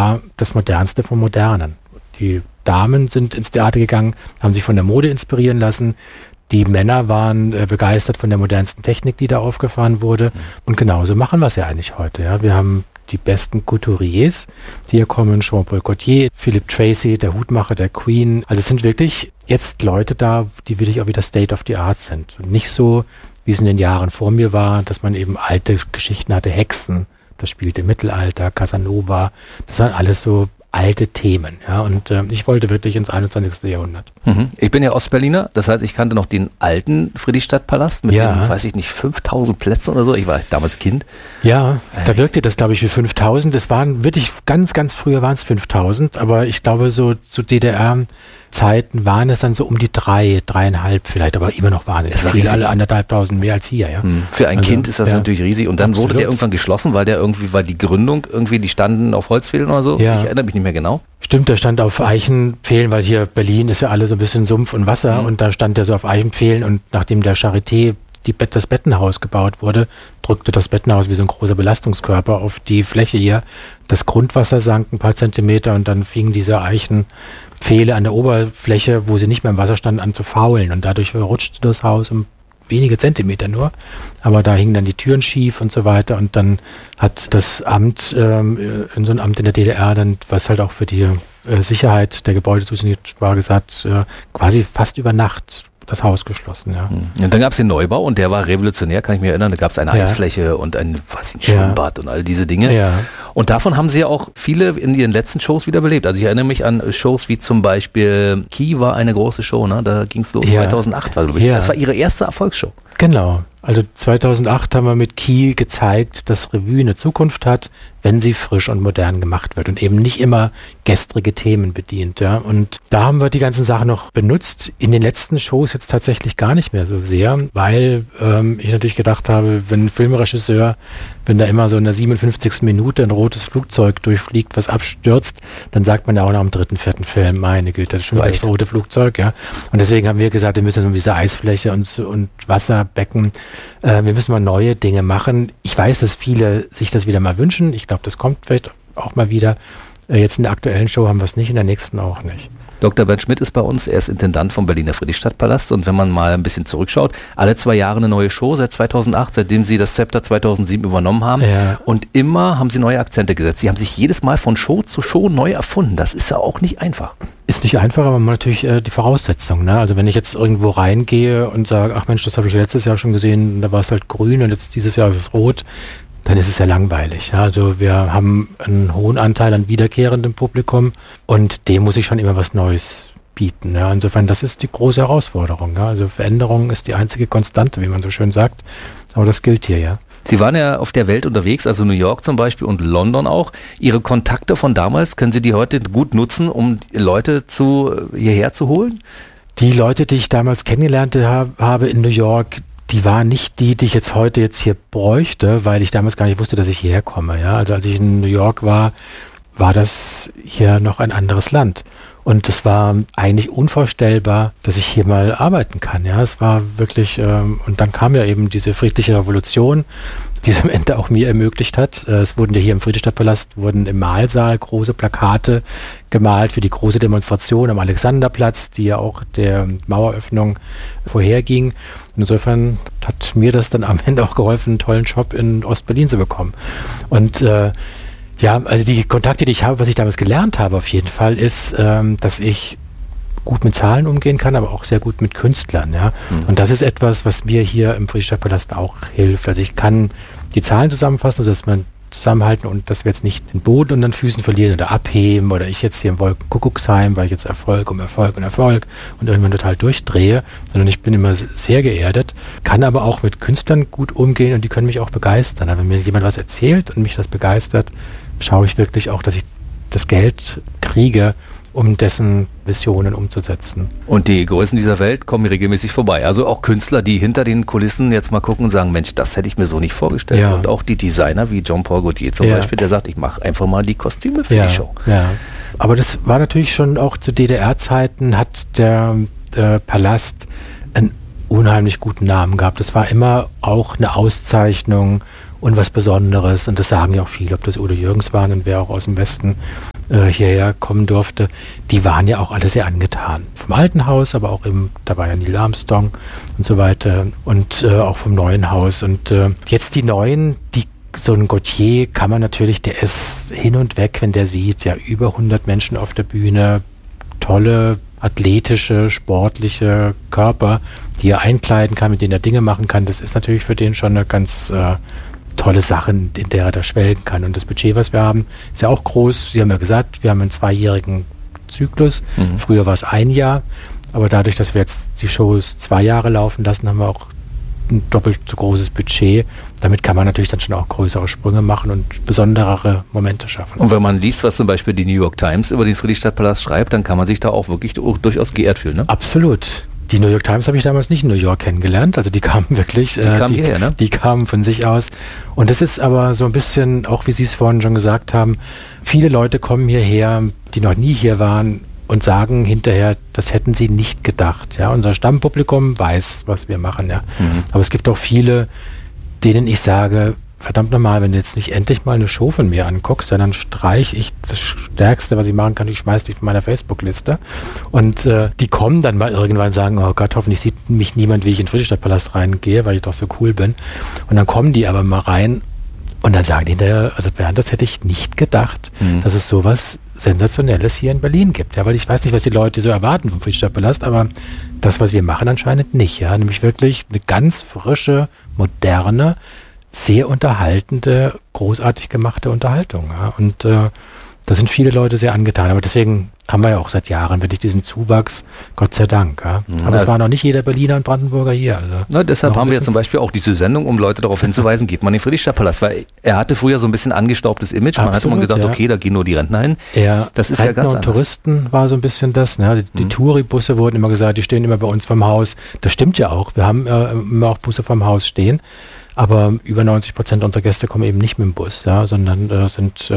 war das Modernste vom Modernen. Die Damen sind ins Theater gegangen, haben sich von der Mode inspirieren lassen. Die Männer waren begeistert von der modernsten Technik, die da aufgefahren wurde. Und genauso machen wir es ja eigentlich heute. Ja? Wir haben die besten Couturiers, die hier kommen, Jean-Paul Gaultier, Philip Tracy, der Hutmacher der Queen. Also es sind wirklich jetzt Leute da, die wirklich auch wieder State of the Art sind. Und nicht so, wie es in den Jahren vor mir war, dass man eben alte Geschichten hatte, Hexen, das spielte im Mittelalter, Casanova, das waren alles so alte Themen, ja, und ich wollte wirklich ins 21. Jahrhundert. Ich bin ja Ostberliner, das heißt, ich kannte noch den alten Friedrichstadtpalast mit den, weiß ich nicht, 5000 Plätzen oder so, ich war damals Kind. Ja, da wirkte das, glaube ich, wie 5000, es waren wirklich ganz, ganz früher waren es 5000, aber ich glaube, so zu DDR-Zeiten waren es dann so um die 3,5 vielleicht, aber immer noch waren es viel, alle 1.500 mehr als hier, ja. Für ein Kind ist das natürlich riesig und dann wurde der irgendwann geschlossen, weil die Gründung irgendwie, die standen auf Holzpfählen oder so, ich erinnere mich nicht mehr genau. Stimmt, der stand auf Eichenpfählen, weil hier Berlin ist ja alle so ein bisschen Sumpf und Wasser und da stand der so auf Eichenpfählen und nachdem der Charité das Bettenhaus gebaut wurde, drückte das Bettenhaus wie so ein großer Belastungskörper auf die Fläche hier. Das Grundwasser sank ein paar Zentimeter und dann fingen diese Eichenpfähle an der Oberfläche, wo sie nicht mehr im Wasser standen, an zu faulen und dadurch rutschte das Haus um wenige Zentimeter nur, aber da hingen dann die Türen schief und so weiter und dann hat das Amt, in so ein Amt in der DDR, dann, was halt auch für die Sicherheit der Gebäude zuständig war, gesagt, quasi fast über Nacht das Haus geschlossen, ja. Und dann gab es den Neubau und der war revolutionär, kann ich mich erinnern. Da gab es eine Eisfläche und ein Schwimmbad und all diese Dinge. Ja. Und davon haben sie ja auch viele in ihren letzten Shows wieder belebt. Also ich erinnere mich an Shows wie zum Beispiel Key war eine große Show, ne? Da ging es los, 2008 war, glaube ich. Das war ihre erste Erfolgsshow. Genau. Also 2008 haben wir mit Key gezeigt, dass Revue eine Zukunft hat, wenn sie frisch und modern gemacht wird und eben nicht immer gestrige Themen bedient. Ja. Und da haben wir die ganzen Sachen noch benutzt. In den letzten Shows jetzt tatsächlich gar nicht mehr so sehr, weil ich natürlich gedacht habe, wenn ein Filmregisseur, wenn da immer so in der 57. Minute ein rotes Flugzeug durchfliegt, was abstürzt, dann sagt man ja auch nach dem 3., 4. Film, meine Güte, das ist schon wieder das rote Flugzeug. Ja. Und deswegen haben wir gesagt, wir müssen so diese Eisfläche und Wasserbecken, wir müssen mal neue Dinge machen. Ich weiß, dass viele sich das wieder mal wünschen. Ich glaube, das kommt vielleicht auch mal wieder. Jetzt in der aktuellen Show haben wir es nicht, in der nächsten auch nicht. Dr. Bernd Schmidt ist bei uns, er ist Intendant vom Berliner Friedrichstadtpalast und wenn man mal ein bisschen zurückschaut, alle 2 Jahre eine neue Show, seit 2008, seitdem Sie das Zepter 2007 übernommen haben und immer haben Sie neue Akzente gesetzt. Sie haben sich jedes Mal von Show zu Show neu erfunden. Das ist ja auch nicht einfach. Ist nicht einfach, aber man hat natürlich die Voraussetzungen. Ne? Also wenn ich jetzt irgendwo reingehe und sage, ach Mensch, das habe ich letztes Jahr schon gesehen, da war es halt grün und jetzt dieses Jahr ist es rot, dann ist es ja langweilig. Ja? Also wir haben einen hohen Anteil an wiederkehrendem Publikum und dem muss ich schon immer was Neues bieten. Ja? Insofern, das ist die große Herausforderung. Ja? Also Veränderung ist die einzige Konstante, wie man so schön sagt, aber das gilt hier, ja. Sie waren ja auf der Welt unterwegs, also New York zum Beispiel und London auch. Ihre Kontakte von damals, können Sie die heute gut nutzen, um Leute hierher zu holen? Die Leute, die ich damals kennengelernt habe in New York, die waren nicht die ich jetzt heute hier bräuchte, weil ich damals gar nicht wusste, dass ich hierher komme. Ja? Also als ich in New York war das hier noch ein anderes Land. Und es war eigentlich unvorstellbar, dass ich hier mal arbeiten kann. Ja, es war wirklich, und dann kam ja eben diese friedliche Revolution, die es am Ende auch mir ermöglicht hat. Es wurden ja hier im Friedrichstadtpalast, wurden im Mahlsaal große Plakate gemalt für die große Demonstration am Alexanderplatz, die ja auch der Maueröffnung vorherging. Und insofern hat mir das dann am Ende auch geholfen, einen tollen Job in Ostberlin zu bekommen. Und ja, also die Kontakte, die ich habe, was ich damals gelernt habe auf jeden Fall, ist, dass ich gut mit Zahlen umgehen kann, aber auch sehr gut mit Künstlern. Ja? Und das ist etwas, was mir hier im Friedrichstadtpalast auch hilft. Also ich kann die Zahlen zusammenfassen, dass man zusammenhalten und dass wir jetzt nicht den Boden unter den Füßen verlieren oder abheben oder ich jetzt hier im Wolkenkuckucksheim, weil ich jetzt Erfolg und irgendwann total durchdrehe, sondern ich bin immer sehr geerdet, kann aber auch mit Künstlern gut umgehen und die können mich auch begeistern. Aber wenn mir jemand was erzählt und mich das begeistert, schaue ich wirklich auch, dass ich das Geld kriege, um dessen Visionen umzusetzen. Und die Größen dieser Welt kommen regelmäßig vorbei. Also auch Künstler, die hinter den Kulissen jetzt mal gucken und sagen, Mensch, das hätte ich mir so nicht vorgestellt. Ja. Und auch die Designer wie Jean-Paul Gaultier zum Beispiel, der sagt, ich mache einfach mal die Kostüme für die Show. Ja. Aber das war natürlich schon auch zu DDR-Zeiten, hat der Palast einen unheimlich guten Namen gehabt. Das war immer auch eine Auszeichnung und was Besonderes. Und das sagen ja auch viele, ob das Udo Jürgens waren und wer auch aus dem Westen. hierher kommen durfte, die waren ja auch alle sehr angetan. Vom alten Haus, aber auch da war ja Neil Armstrong und so weiter und auch vom neuen Haus. Und jetzt die neuen, so ein Gautier kann man natürlich, der ist hin und weg, wenn der sieht, ja, über 100 Menschen auf der Bühne, tolle, athletische, sportliche Körper, die er einkleiden kann, mit denen er Dinge machen kann. Das ist natürlich für den schon eine ganz tolle Sache, in der er da schwelgen kann. Und das Budget, was wir haben, ist ja auch groß. Sie haben ja gesagt, wir haben einen 2-jährigen Zyklus. Früher war es 1 Jahr. Aber dadurch, dass wir jetzt die Shows 2 Jahre laufen lassen, haben wir auch ein doppelt so großes Budget. Damit kann man natürlich dann schon auch größere Sprünge machen und besonderere Momente schaffen. Und wenn man liest, was zum Beispiel die New York Times über den Friedrichstadtpalast schreibt, dann kann man sich da auch wirklich durchaus geehrt fühlen, ne? Absolut. Die New York Times habe ich damals nicht in New York kennengelernt. Also die kamen wirklich, die kamen von sich aus. Und das ist aber so ein bisschen, auch wie Sie es vorhin schon gesagt haben, viele Leute kommen hierher, die noch nie hier waren und sagen hinterher, das hätten sie nicht gedacht. Ja, unser Stammpublikum weiß, was wir machen. Ja, aber es gibt auch viele, denen ich sage, verdammt nochmal, wenn du jetzt nicht endlich mal eine Show von mir anguckst, dann streiche ich das Stärkste, was ich machen kann, ich schmeiß dich von meiner Facebook-Liste. Und die kommen dann mal irgendwann und sagen, oh Gott, hoffentlich sieht mich niemand, wie ich in den Friedrichstadtpalast reingehe, weil ich doch so cool bin. Und dann kommen die aber mal rein und dann sagen die hinterher, also Bernd, das hätte ich nicht gedacht, dass es sowas Sensationelles hier in Berlin gibt. Ja, weil ich weiß nicht, was die Leute so erwarten vom Friedrichstadtpalast, aber das, was wir machen, anscheinend nicht. Ja, nämlich wirklich eine ganz frische, moderne, sehr unterhaltende, großartig gemachte Unterhaltung. Ja. Und da sind viele Leute sehr angetan. Aber deswegen haben wir ja auch seit Jahren wirklich diesen Zuwachs, Gott sei Dank. Ja. Aber es war noch nicht jeder Berliner und Brandenburger hier. Also deshalb haben wir zum Beispiel auch diese Sendung, um Leute darauf hinzuweisen, geht man in den Friedrichstadtpalast, weil er hatte früher so ein bisschen angestaubtes Image. Man hatte immer gedacht, okay, da gehen nur die Rentner hin. Ja, das ist Rentner ja ganz und anders. Touristen war so ein bisschen das. Ne? Die Touribusse wurden immer gesagt, die stehen immer bei uns vorm Haus. Das stimmt ja auch. Wir haben immer auch Busse vorm Haus stehen. Aber über 90% unserer Gäste kommen eben nicht mit dem Bus, ja, sondern und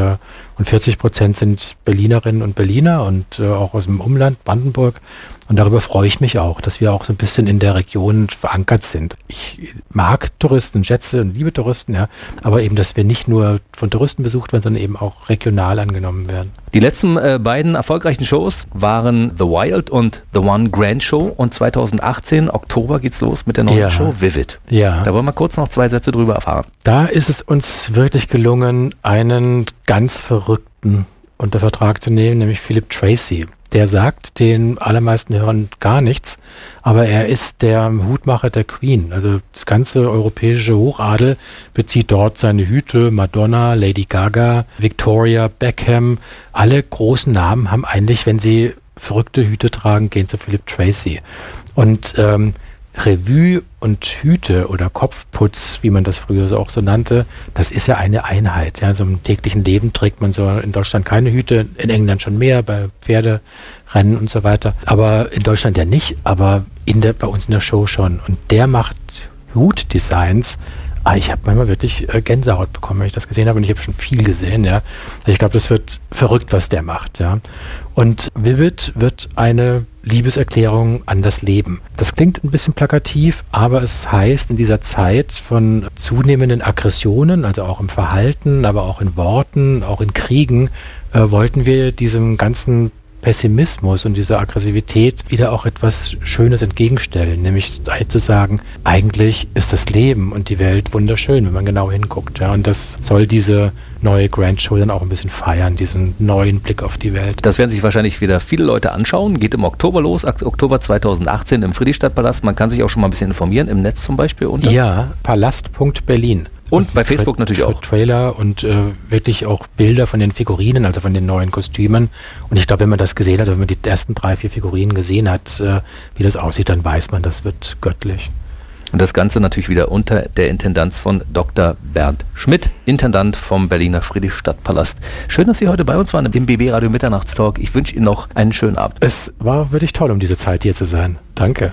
40% sind Berlinerinnen und Berliner und auch aus dem Umland, Brandenburg. Und darüber freue ich mich auch, dass wir auch so ein bisschen in der Region verankert sind. Ich mag Touristen, schätze und liebe Touristen, ja, aber eben, dass wir nicht nur von Touristen besucht werden, sondern eben auch regional angenommen werden. Die letzten beiden erfolgreichen Shows waren The Wild und The One Grand Show und 2018, Oktober, geht's los mit der neuen Show Vivid. Ja. Da wollen wir kurz noch 2 Sätze drüber erfahren. Da ist es uns wirklich gelungen, einen ganz Verrückten unter Vertrag zu nehmen, nämlich Philip Tracy. Der sagt den allermeisten Hörern gar nichts, aber er ist der Hutmacher der Queen. Also das ganze europäische Hochadel bezieht dort seine Hüte. Madonna, Lady Gaga, Victoria, Beckham, alle großen Namen haben eigentlich, wenn sie verrückte Hüte tragen, gehen zu Philip Tracy. Und Revue und Hüte oder Kopfputz, wie man das früher auch so nannte, das ist ja eine Einheit. Ja, so im täglichen Leben trägt man so in Deutschland keine Hüte, in England schon mehr, bei Pferderennen und so weiter. Aber in Deutschland ja nicht, aber bei uns in der Show schon. Und der macht Hutdesigns. Ich habe manchmal wirklich Gänsehaut bekommen, wenn ich das gesehen habe, und ich habe schon viel gesehen, ja. Ich glaube, das wird verrückt, was der macht, ja. Und Vivid wird eine Liebeserklärung an das Leben. Das klingt ein bisschen plakativ, aber es heißt, in dieser Zeit von zunehmenden Aggressionen, also auch im Verhalten, aber auch in Worten, auch in Kriegen, wollten wir diesem ganzen Pessimismus und dieser Aggressivität wieder auch etwas Schönes entgegenstellen, nämlich zu sagen, eigentlich ist das Leben und die Welt wunderschön, wenn man genau hinguckt. Ja, und das soll diese neue Grand Show dann auch ein bisschen feiern, diesen neuen Blick auf die Welt. Das werden sich wahrscheinlich wieder viele Leute anschauen. Geht im Oktober los, Oktober 2018 im Friedrichstadtpalast. Man kann sich auch schon mal ein bisschen informieren, im Netz zum Beispiel. Ja, palast.berlin. Und bei Facebook natürlich auch. Trailer und wirklich auch Bilder von den Figurinen, also von den neuen Kostümen. Und ich glaube, wenn man das gesehen hat, wenn man die ersten 3, 4 Figurinen gesehen hat, wie das aussieht, dann weiß man, das wird göttlich. Und das Ganze natürlich wieder unter der Intendanz von Dr. Bernd Schmidt, Intendant vom Berliner Friedrichstadtpalast. Schön, dass Sie heute bei uns waren im BB Radio Mitternachtstalk. Ich wünsche Ihnen noch einen schönen Abend. Es war wirklich toll, um diese Zeit hier zu sein. Danke.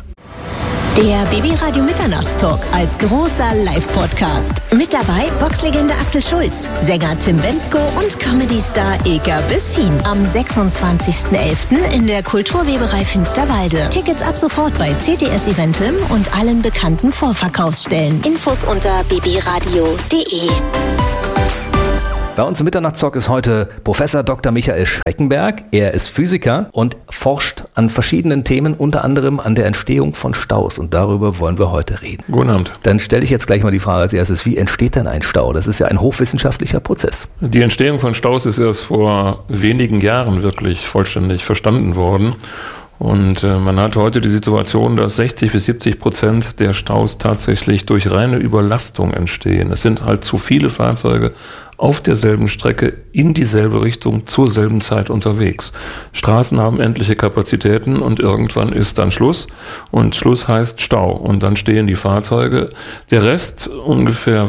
Der BB Radio Mitternachtstalk als großer Live-Podcast. Mit dabei Boxlegende Axel Schulz, Sänger Tim Bendzko und Comedy-Star Ilka Bessin. Am 26.11. in der Kulturweberei Finsterwalde. Tickets ab sofort bei CTS Eventim und allen bekannten Vorverkaufsstellen. Infos unter bbradio.de. Bei uns im Mitternachtstalk ist heute Professor Dr. Michael Schreckenberg. Er ist Physiker und forscht an verschiedenen Themen, unter anderem an der Entstehung von Staus. Und darüber wollen wir heute reden. Guten Abend. Dann stelle ich jetzt gleich mal die Frage als erstes, wie entsteht denn ein Stau? Das ist ja ein hochwissenschaftlicher Prozess. Die Entstehung von Staus ist erst vor wenigen Jahren wirklich vollständig verstanden worden. Und man hat heute die Situation, dass 60-70% der Staus tatsächlich durch reine Überlastung entstehen. Es sind halt zu viele Fahrzeuge auf derselben Strecke in dieselbe Richtung zur selben Zeit unterwegs. Straßen haben endliche Kapazitäten und irgendwann ist dann Schluss. Und Schluss heißt Stau. Und dann stehen die Fahrzeuge. Der Rest, ungefähr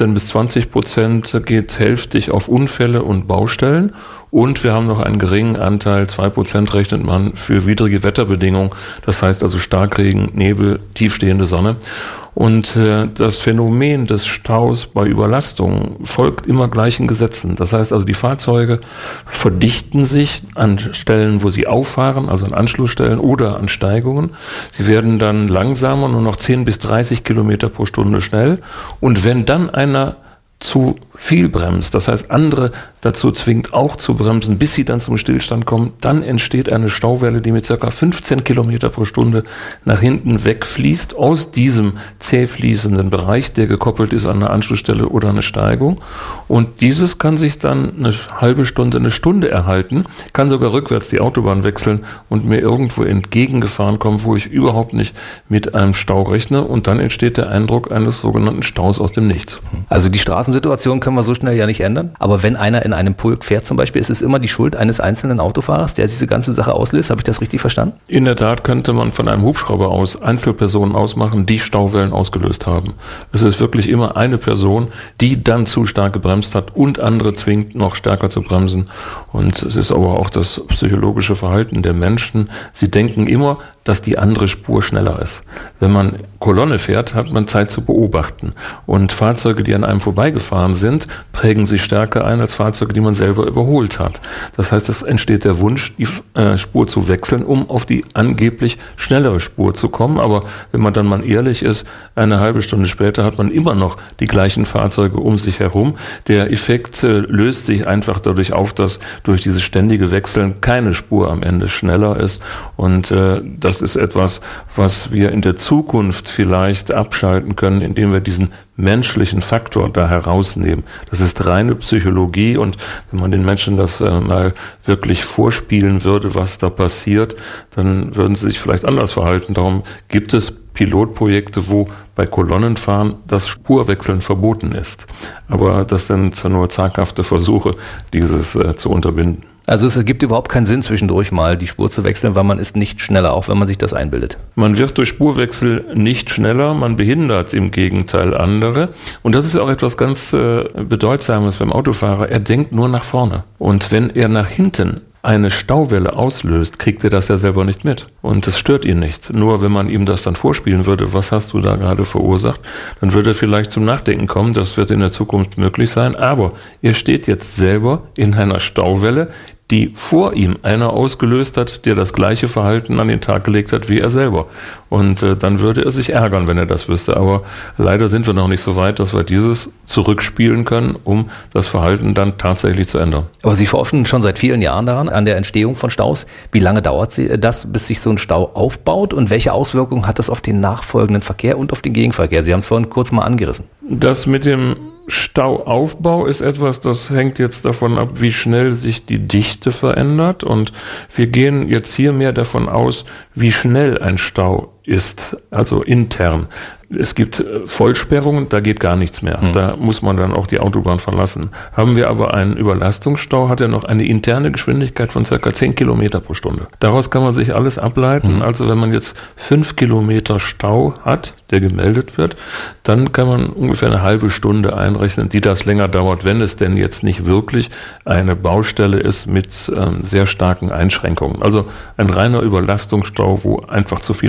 15-20%, geht hälftig auf Unfälle und Baustellen. Und wir haben noch einen geringen Anteil, 2% rechnet man für widrige Wetterbedingungen. Das heißt also Starkregen, Nebel, tiefstehende Sonne. Und das Phänomen des Staus bei Überlastung folgt immer gleichen Gesetzen. Das heißt also, die Fahrzeuge verdichten sich an Stellen, wo sie auffahren, also an Anschlussstellen oder an Steigungen. Sie werden dann langsamer, nur noch 10 bis 30 Kilometer pro Stunde schnell. Und wenn dann einer zu viel bremst, das heißt andere dazu zwingt auch zu bremsen, bis sie dann zum Stillstand kommen, dann entsteht eine Stauwelle, die mit ca. 15 Kilometer pro Stunde nach hinten wegfließt aus diesem zäh fließenden Bereich, der gekoppelt ist an eine Anschlussstelle oder eine Steigung. Und dieses kann sich dann eine halbe Stunde, eine Stunde erhalten, kann sogar rückwärts die Autobahn wechseln und mir irgendwo entgegengefahren kommen, wo ich überhaupt nicht mit einem Stau rechne. Und dann entsteht der Eindruck eines sogenannten Staus aus dem Nichts. Also die Straßensituation können wir so schnell ja nicht ändern. Aber wenn einer in einem Pulk fährt zum Beispiel, ist es immer die Schuld eines einzelnen Autofahrers, der diese ganze Sache auslöst. Habe ich das richtig verstanden? In der Tat könnte man von einem Hubschrauber aus Einzelpersonen ausmachen, die Stauwellen ausgelöst haben. Es ist wirklich immer eine Person, die dann zu stark gebremst hat und andere zwingt, noch stärker zu bremsen. Und es ist aber auch das psychologische Verhalten der Menschen. Sie denken immer, dass die andere Spur schneller ist. Wenn man Kolonne fährt, hat man Zeit zu beobachten. Und Fahrzeuge, die an einem vorbeigefahren sind, prägen sich stärker ein als Fahrzeuge, die man selber überholt hat. Das heißt, es entsteht der Wunsch, die Spur zu wechseln, um auf die angeblich schnellere Spur zu kommen. Aber wenn man dann mal ehrlich ist, eine halbe Stunde später hat man immer noch die gleichen Fahrzeuge um sich herum. Der Effekt löst sich einfach dadurch auf, dass durch dieses ständige Wechseln keine Spur am Ende schneller ist. Und das ist etwas, was wir in der Zukunft vielleicht abschalten können, indem wir diesen menschlichen Faktor da herausnehmen. Das ist reine Psychologie und wenn man den Menschen das mal wirklich vorspielen würde, was da passiert, dann würden sie sich vielleicht anders verhalten. Darum gibt es Pilotprojekte, wo bei Kolonnenfahren das Spurwechseln verboten ist. Aber das sind nur zaghafte Versuche, dieses zu unterbinden. Also es gibt überhaupt keinen Sinn, zwischendurch mal die Spur zu wechseln, weil man ist nicht schneller, auch wenn man sich das einbildet. Man wird durch Spurwechsel nicht schneller, man behindert im Gegenteil andere. Und das ist auch etwas ganz Bedeutsames beim Autofahrer. Er denkt nur nach vorne. Und wenn er nach hinten eine Stauwelle auslöst, kriegt er das ja selber nicht mit. Und das stört ihn nicht. Nur wenn man ihm das dann vorspielen würde, was hast du da gerade verursacht, dann würde er vielleicht zum Nachdenken kommen, das wird in der Zukunft möglich sein. Aber er steht jetzt selber in einer Stauwelle, die vor ihm einer ausgelöst hat, der das gleiche Verhalten an den Tag gelegt hat wie er selber. Und dann würde er sich ärgern, wenn er das wüsste. Aber leider sind wir noch nicht so weit, dass wir dieses zurückspielen können, um das Verhalten dann tatsächlich zu ändern. Aber Sie forschen schon seit vielen Jahren daran, an der Entstehung von Staus. Wie lange dauert das, bis sich so ein Stau aufbaut? Und welche Auswirkungen hat das auf den nachfolgenden Verkehr und auf den Gegenverkehr? Sie haben es vorhin kurz mal angerissen. Das mit dem Stauaufbau ist etwas, das hängt jetzt davon ab, wie schnell sich die Dichte verändert. Und wir gehen jetzt hier mehr davon aus, wie schnell ein Stau ist, also intern. Es gibt Vollsperrungen, da geht gar nichts mehr. Da muss man dann auch die Autobahn verlassen. Haben wir aber einen Überlastungsstau, hat er noch eine interne Geschwindigkeit von ca. 10 Kilometer pro Stunde. Daraus kann man sich alles ableiten. Also wenn man jetzt 5 Kilometer Stau hat, der gemeldet wird, dann kann man ungefähr eine halbe Stunde einrechnen, die das länger dauert, wenn es denn jetzt nicht wirklich eine Baustelle ist mit sehr starken Einschränkungen. Also ein reiner Überlastungsstau, wo einfach zu viele Fahrzeuge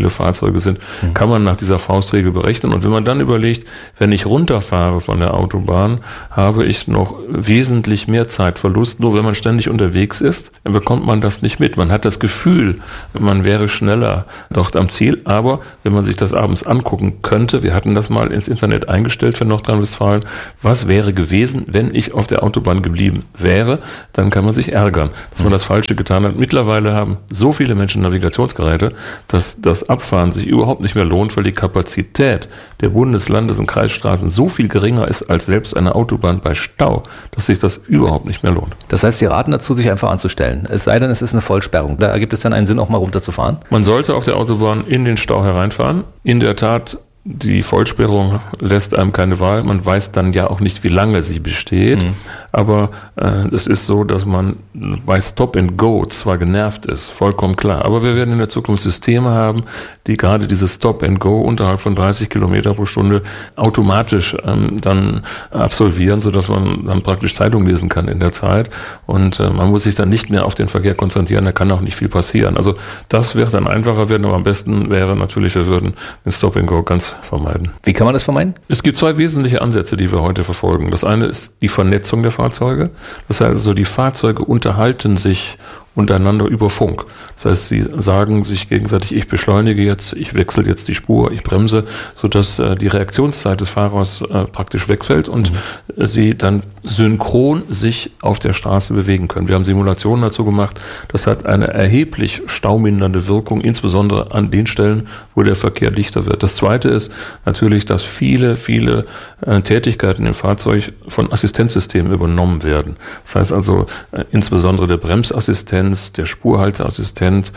Fahrzeuge sind, kann man nach dieser Faustregel berechnen. Und wenn man dann überlegt, wenn ich runterfahre von der Autobahn, habe ich noch wesentlich mehr Zeitverlust. Nur wenn man ständig unterwegs ist, dann bekommt man das nicht mit. Man hat das Gefühl, man wäre schneller dort am Ziel. Aber wenn man sich das abends angucken könnte, wir hatten das mal ins Internet eingestellt für Nordrhein-Westfalen, was wäre gewesen, wenn ich auf der Autobahn geblieben wäre, dann kann man sich ärgern, dass man das Falsche getan hat. Mittlerweile haben so viele Menschen Navigationsgeräte, dass das Abfahren sich überhaupt nicht mehr lohnt, weil die Kapazität der Bundes-, Landes- und Kreisstraßen so viel geringer ist als selbst eine Autobahn bei Stau, dass sich das überhaupt nicht mehr lohnt. Das heißt, Sie raten dazu, sich einfach anzustellen. Es sei denn, es ist eine Vollsperrung. Da ergibt es dann einen Sinn, auch mal runterzufahren? Man sollte auf der Autobahn in den Stau hereinfahren. In der Tat, die Vollsperrung lässt einem keine Wahl. Man weiß dann ja auch nicht, wie lange sie besteht. Aber es ist so, dass man bei Stop and Go zwar genervt ist, vollkommen klar. Aber wir werden in der Zukunft Systeme haben, die gerade dieses Stop and Go unterhalb von 30 Kilometer pro Stunde automatisch dann absolvieren, sodass man dann praktisch Zeitung lesen kann in der Zeit. Und man muss sich dann nicht mehr auf den Verkehr konzentrieren, da kann auch nicht viel passieren. Also das wird dann einfacher werden, aber am besten wäre natürlich, wir würden den Stop and Go ganz vermeiden. Wie kann man das vermeiden? Es gibt zwei wesentliche Ansätze, die wir heute verfolgen. Das eine ist die Vernetzung der Fahrzeuge. Das heißt also, die Fahrzeuge unterhalten sich untereinander über Funk. Das heißt, sie sagen sich gegenseitig, ich beschleunige jetzt, ich wechsle jetzt die Spur, ich bremse, sodass die Reaktionszeit des Fahrers praktisch wegfällt und sie dann synchron sich auf der Straße bewegen können. Wir haben Simulationen dazu gemacht. Das hat eine erheblich staumindernde Wirkung, insbesondere an den Stellen, wo der Verkehr dichter wird. Das Zweite ist natürlich, dass viele Tätigkeiten im Fahrzeug von Assistenzsystemen übernommen werden. Das heißt also, insbesondere der Bremsassistent, der Spurhalteassistent,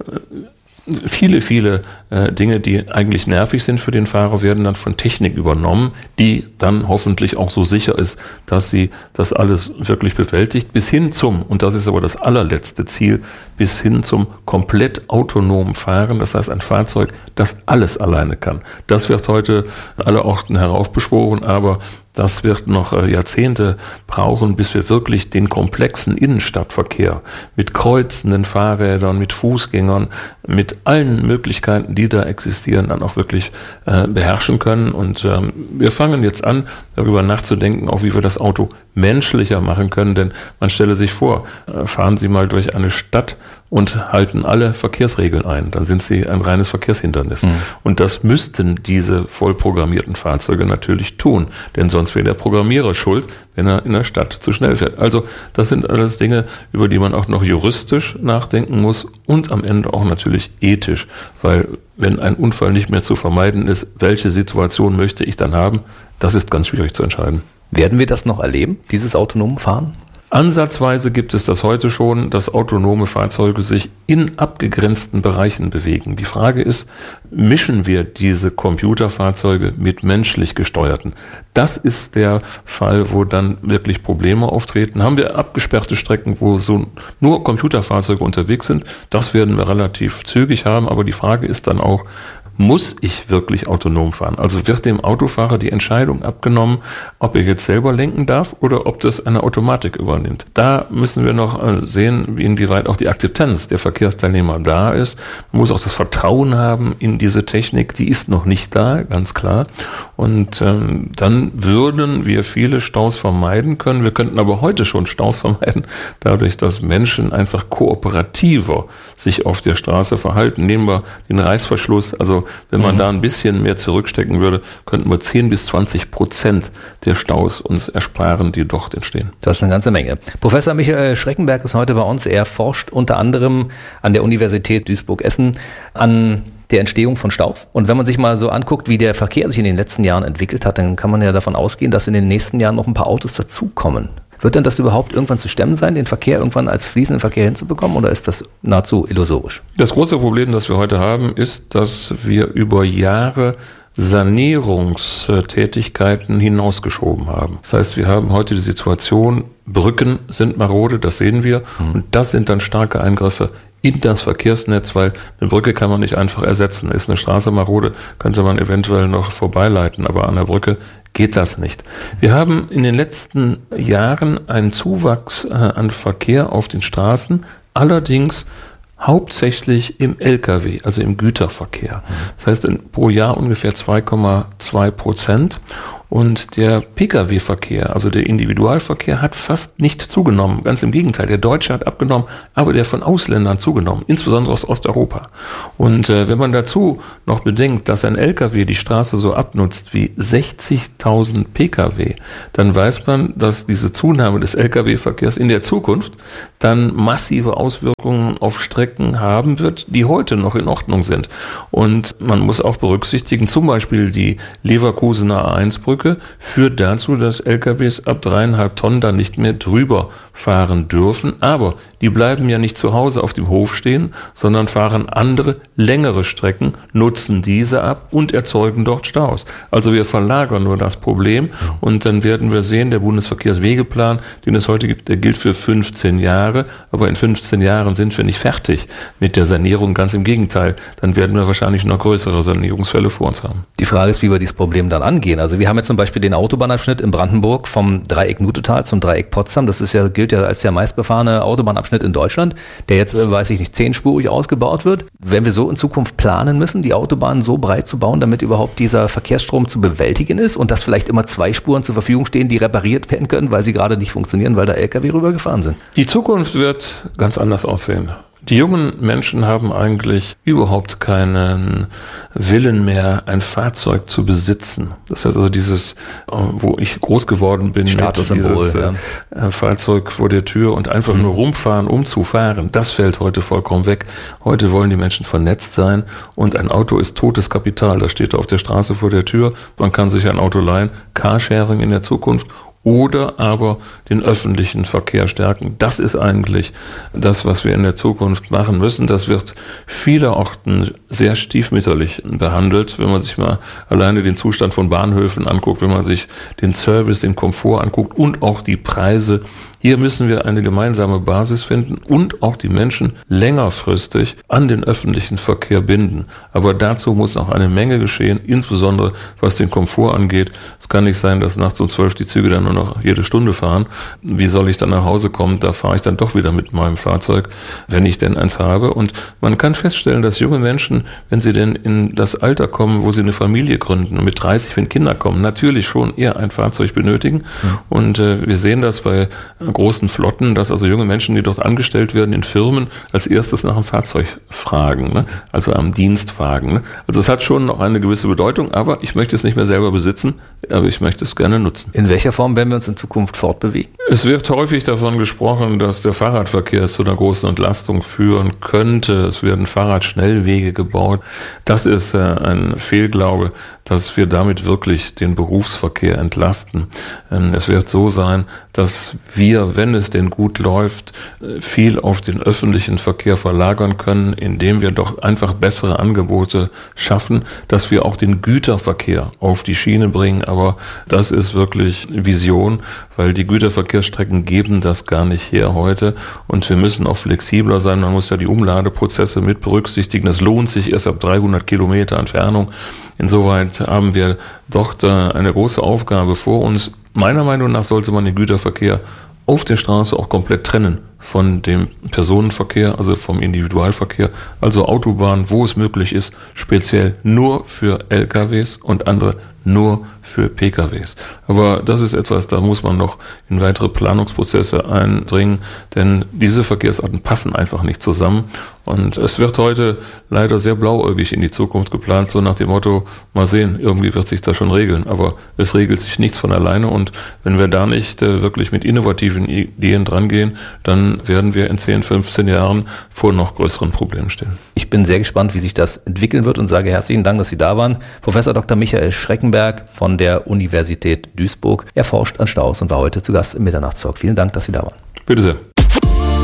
viele Dinge, die eigentlich nervig sind für den Fahrer, werden dann von Technik übernommen, die dann hoffentlich auch so sicher ist, dass sie das alles wirklich bewältigt, bis hin zum, und das ist aber das allerletzte Ziel, bis hin zum komplett autonomen Fahren. Das heißt, ein Fahrzeug, das alles alleine kann. Das wird heute alle Orten heraufbeschworen, aber das wird noch Jahrzehnte brauchen, bis wir wirklich den komplexen Innenstadtverkehr mit kreuzenden Fahrrädern, mit Fußgängern, mit allen Möglichkeiten, die da existieren, dann auch wirklich beherrschen können. Und wir fangen jetzt an, darüber nachzudenken, auch wie wir das Auto menschlicher machen können. Denn man stelle sich vor, fahren Sie mal durch eine Stadt und halten alle Verkehrsregeln ein. Dann sind sie ein reines Verkehrshindernis. Und das müssten diese vollprogrammierten Fahrzeuge natürlich tun. Denn sonst wäre der Programmierer schuld, wenn er in der Stadt zu schnell fährt. Also das sind alles Dinge, über die man auch noch juristisch nachdenken muss und am Ende auch natürlich ethisch. Weil wenn ein Unfall nicht mehr zu vermeiden ist, welche Situation möchte ich dann haben, das ist ganz schwierig zu entscheiden. Werden wir das noch erleben, dieses autonome Fahren? Ansatzweise gibt es das heute schon, dass autonome Fahrzeuge sich in abgegrenzten Bereichen bewegen. Die Frage ist, mischen wir diese Computerfahrzeuge mit menschlich gesteuerten? Das ist der Fall, wo dann wirklich Probleme auftreten. Haben wir abgesperrte Strecken, wo so nur Computerfahrzeuge unterwegs sind? Das werden wir relativ zügig haben, aber die Frage ist dann auch, muss ich wirklich autonom fahren? Also wird dem Autofahrer die Entscheidung abgenommen, ob er jetzt selber lenken darf oder ob das eine Automatik übernimmt. Da müssen wir noch sehen, inwieweit auch die Akzeptanz der Verkehrsteilnehmer da ist. Man muss auch das Vertrauen haben in diese Technik. Die ist noch nicht da, ganz klar. Und dann würden wir viele Staus vermeiden können. Wir könnten aber heute schon Staus vermeiden, dadurch, dass Menschen einfach kooperativer sich auf der Straße verhalten. Nehmen wir den Reißverschluss. Also wenn man da ein bisschen mehr zurückstecken würde, könnten wir 10-20% der Staus uns ersparen, die dort entstehen. Das ist eine ganze Menge. Professor Michael Schreckenberg ist heute bei uns. Er forscht unter anderem an der Universität Duisburg-Essen an der Entstehung von Staus. Und wenn man sich mal so anguckt, wie der Verkehr sich in den letzten Jahren entwickelt hat, dann kann man ja davon ausgehen, dass in den nächsten Jahren noch ein paar Autos dazukommen. Wird denn das überhaupt irgendwann zu stemmen sein, den Verkehr irgendwann als fließenden Verkehr hinzubekommen, oder ist das nahezu illusorisch? Das große Problem, das wir heute haben, ist, dass wir über Jahre Sanierungstätigkeiten hinausgeschoben haben. Das heißt, wir haben heute die Situation, Brücken sind marode, das sehen wir, und das sind dann starke Eingriffe in das Verkehrsnetz, weil eine Brücke kann man nicht einfach ersetzen. Ist eine Straße marode, könnte man eventuell noch vorbeileiten, aber an der Brücke geht das nicht. Wir haben in den letzten Jahren einen Zuwachs an Verkehr auf den Straßen, allerdings hauptsächlich im Lkw, also im Güterverkehr. Das heißt pro Jahr ungefähr 2,2%. Und der Pkw-Verkehr, also der Individualverkehr, hat fast nicht zugenommen. Ganz im Gegenteil, der Deutsche hat abgenommen, aber der von Ausländern zugenommen, insbesondere aus Osteuropa. Und wenn man dazu noch bedenkt, dass ein Lkw die Straße so abnutzt wie 60.000 Pkw, dann weiß man, dass diese Zunahme des Lkw-Verkehrs in der Zukunft dann massive Auswirkungen auf Strecken haben wird, die heute noch in Ordnung sind. Und man muss auch berücksichtigen, zum Beispiel die Leverkusener A1-Brücke führt dazu, dass LKWs ab 3,5 Tonnen da nicht mehr drüber fahren dürfen. Aber die bleiben ja nicht zu Hause auf dem Hof stehen, sondern fahren andere, längere Strecken, nutzen diese ab und erzeugen dort Staus. Also wir verlagern nur das Problem und dann werden wir sehen, der Bundesverkehrswegeplan, den es heute gibt, der gilt für 15 Jahre. Aber in 15 Jahren sind wir nicht fertig mit der Sanierung. Ganz im Gegenteil, dann werden wir wahrscheinlich noch größere Sanierungsfälle vor uns haben. Die Frage ist, wie wir dieses Problem dann angehen. Also wir haben jetzt zum Beispiel den Autobahnabschnitt in Brandenburg vom Dreieck Nutetal zum Dreieck Potsdam. Das gilt ja als der meistbefahrene Autobahnabschnitt in Deutschland, der jetzt, 10-spurig ausgebaut wird. Wenn wir so in Zukunft planen müssen, die Autobahnen so breit zu bauen, damit überhaupt dieser Verkehrsstrom zu bewältigen ist und dass vielleicht immer 2 Spuren zur Verfügung stehen, die repariert werden können, weil sie gerade nicht funktionieren, weil da LKW rübergefahren sind. Die Zukunft wird ganz anders aussehen. Die jungen Menschen haben eigentlich überhaupt keinen Willen mehr, ein Fahrzeug zu besitzen. Das heißt also dieses, wo ich groß geworden bin, dieses Fahrzeug vor der Tür und einfach nur rumfahren, um zu fahren, das fällt heute vollkommen weg. Heute wollen die Menschen vernetzt sein und ein Auto ist totes Kapital. Das steht auf der Straße vor der Tür. Man kann sich ein Auto leihen, Carsharing in der Zukunft. Oder aber den öffentlichen Verkehr stärken. Das ist eigentlich das, was wir in der Zukunft machen müssen. Das wird vielerorten sehr stiefmütterlich behandelt, wenn man sich mal alleine den Zustand von Bahnhöfen anguckt, wenn man sich den Service, den Komfort anguckt und auch die Preise. Hier müssen wir eine gemeinsame Basis finden und auch die Menschen längerfristig an den öffentlichen Verkehr binden. Aber dazu muss noch eine Menge geschehen, insbesondere was den Komfort angeht. Es kann nicht sein, dass nachts um 12 die Züge dann nur noch jede Stunde fahren. Wie soll ich dann nach Hause kommen? Da fahre ich dann doch wieder mit meinem Fahrzeug, wenn ich denn eins habe. Und man kann feststellen, dass junge Menschen, wenn sie denn in das Alter kommen, wo sie eine Familie gründen, mit 30, wenn Kinder kommen, natürlich schon eher ein Fahrzeug benötigen. Und wir sehen das bei großen Flotten, dass also junge Menschen, die dort angestellt werden in Firmen, als erstes nach einem Fahrzeug fragen, ne? Also am Dienstwagen. Ne? Also es hat schon noch eine gewisse Bedeutung, aber ich möchte es nicht mehr selber besitzen, aber ich möchte es gerne nutzen. In welcher Form werden wir uns in Zukunft fortbewegen? Es wird häufig davon gesprochen, dass der Fahrradverkehr zu einer großen Entlastung führen könnte. Es werden Fahrradschnellwege gebaut. Das ist ein Fehlglaube, dass wir damit wirklich den Berufsverkehr entlasten. Es wird so sein, dass wir, wenn es denn gut läuft, viel auf den öffentlichen Verkehr verlagern können, indem wir doch einfach bessere Angebote schaffen, dass wir auch den Güterverkehr auf die Schiene bringen. Aber das ist wirklich Vision, weil die Güterverkehrsstrecken geben das gar nicht her heute. Und wir müssen auch flexibler sein. Man muss ja die Umladeprozesse mit berücksichtigen. Das lohnt sich erst ab 300 Kilometer Entfernung. Insoweit haben wir doch da eine große Aufgabe vor uns. Meiner Meinung nach sollte man den Güterverkehr auf der Straße auch komplett trennen von dem Personenverkehr, also vom Individualverkehr, also Autobahn, wo es möglich ist, speziell nur für LKWs und andere nur für PKWs. Aber das ist etwas, da muss man noch in weitere Planungsprozesse eindringen, denn diese Verkehrsarten passen einfach nicht zusammen. Und es wird heute leider sehr blauäugig in die Zukunft geplant, so nach dem Motto, mal sehen, irgendwie wird sich das schon regeln. Aber es regelt sich nichts von alleine und wenn wir da nicht wirklich mit innovativen Ideen drangehen, dann werden wir in 10, 15 Jahren vor noch größeren Problemen stehen. Ich bin sehr gespannt, wie sich das entwickeln wird und sage herzlichen Dank, dass Sie da waren. Professor Dr. Michael Schreckenberg von der Universität Duisburg. Er forscht an Staus und war heute zu Gast im Mitternachtstalk. Vielen Dank, dass Sie da waren. Bitte sehr.